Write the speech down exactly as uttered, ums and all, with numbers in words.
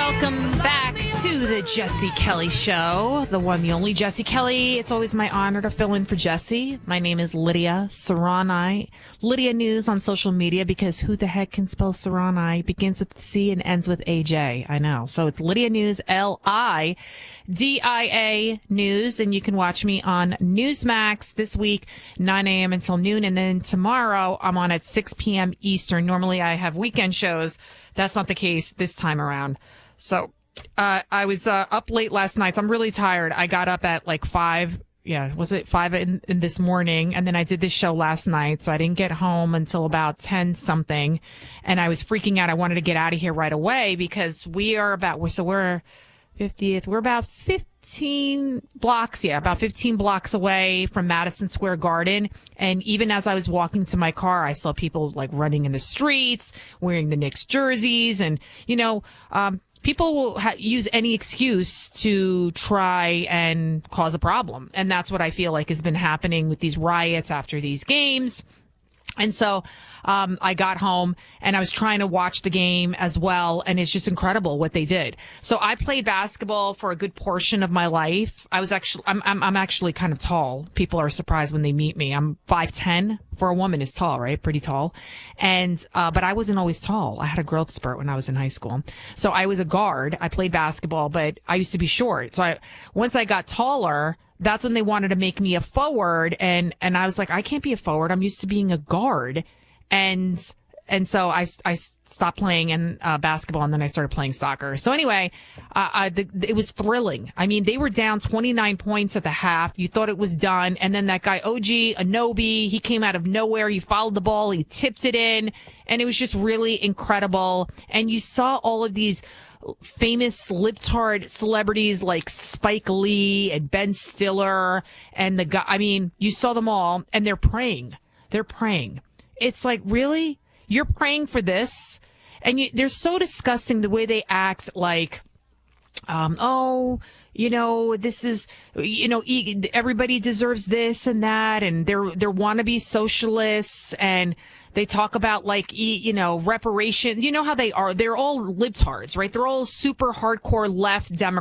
Welcome back to the Jesse Kelly Show, the one, the only Jesse Kelly. It's always my honor to fill in for Jesse. My name is Lydia Serrani. Lydia News on social media, because who the heck can spell Serrani? It begins with C and ends with A J. I know. So it's Lydia News, L I D I A News. And you can watch me on Newsmax this week, nine a.m. until noon. And then tomorrow I'm on at six p.m. Eastern. Normally I have weekend shows. That's not the case this time around. So uh, I was uh, up late last night, so I'm really tired. I got up at like five. Yeah, was it five in, in this morning? And then I did this show last night, so I didn't get home until about ten something. And I was freaking out. I wanted to get out of here right away because we are about, so we're fiftieth. We're about fifteen blocks. Yeah, about fifteen blocks away from Madison Square Garden. And even as I was walking to my car, I saw people like running in the streets, wearing the Knicks jerseys. And, you know, um, people will ha- use any excuse to try and cause a problem. And that's what I feel like has been happening with these riots after these games. And so um, I got home and I was trying to watch the game as well. And it's just incredible what they did. So I played basketball for a good portion of my life. I was actually, I'm, I'm, I'm actually kind of tall. People are surprised when they meet me. I'm five ten. For a woman is tall, right? Pretty tall. And, uh, but I wasn't always tall. I had a growth spurt when I was in high school. So I was a guard. I played basketball, but I used to be short. So I, once I got taller, that's when they wanted to make me a forward. And, and I was like, I can't be a forward. I'm used to being a guard. And, and so I, I stopped playing in uh, basketball, and then I started playing soccer. So anyway, uh, I, the, it was thrilling. I mean, they were down twenty-nine points at the half. You thought it was done. And then that guy, O G Anunoby, he came out of nowhere. He fouled the ball. He tipped it in. And it was just really incredible. And you saw all of these famous libtard celebrities like Spike Lee and Ben Stiller and the guy. I mean, you saw them all, and they're praying. They're praying. It's like, really? You're praying for this? And you, they're so disgusting the way they act, like, um, oh, you know, this is, you know, everybody deserves this and that, and they're they're wannabe socialists, and they talk about, like, you know, reparations. You know how they are. They're all libtards, right? They're all super hardcore left Democrats.